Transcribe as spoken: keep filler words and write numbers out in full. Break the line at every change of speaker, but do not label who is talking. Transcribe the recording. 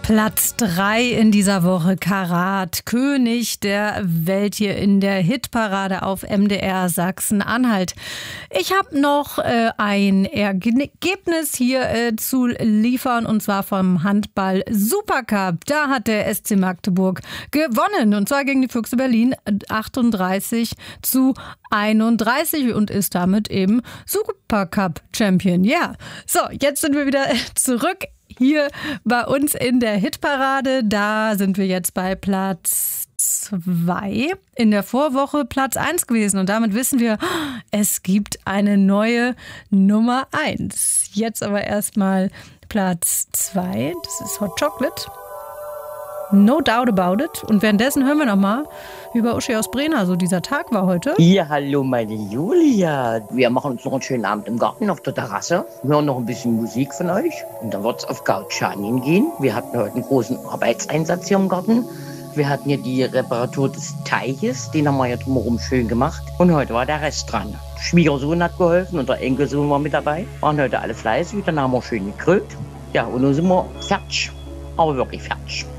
Platz drei in dieser Woche, Karat, König der Welt hier in der Hitparade auf M D R Sachsen-Anhalt. Ich habe noch äh, ein Ergebnis hier äh, zu liefern, und zwar vom Handball Supercup. Da hat der S C Magdeburg gewonnen, und zwar gegen die Füchse Berlin achtunddreißig zu einunddreißig und ist damit eben Supercup-Champion. Ja, so, jetzt sind wir wieder zurück hier bei uns in der Hitparade. Da sind wir jetzt bei Platz zwei. In der Vorwoche Platz eins gewesen. Und damit wissen wir, es gibt eine neue Nummer eins. Jetzt aber erstmal Platz zwei. Das ist Hot Chocolate. No doubt about it. Und währenddessen hören wir nochmal über Uschi aus Brena. So dieser Tag war heute.
Ja, hallo meine Julia. Wir machen uns noch einen schönen Abend im Garten auf der Terrasse. Wir hören noch ein bisschen Musik von euch. Und dann wird es auf Gauchanien gehen. Wir hatten heute einen großen Arbeitseinsatz hier im Garten. Wir hatten hier die Reparatur des Teiches. Den haben wir ja drumherum schön gemacht. Und heute war der Rest dran. Schwiegersohn hat geholfen und der Enkelsohn war mit dabei. Waren heute alle fleißig. Dann haben wir schön gegrillt. Ja, und nun sind wir fertig. Aber wirklich fertig.